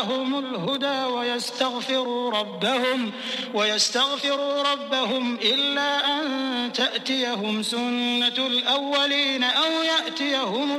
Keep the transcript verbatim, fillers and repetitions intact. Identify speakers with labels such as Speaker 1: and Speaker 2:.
Speaker 1: جاءهم الهدى ويستغفروا ربهم ويستغفروا ربهم إلا أن تأتيهم سنة الأولين أو يأتيهم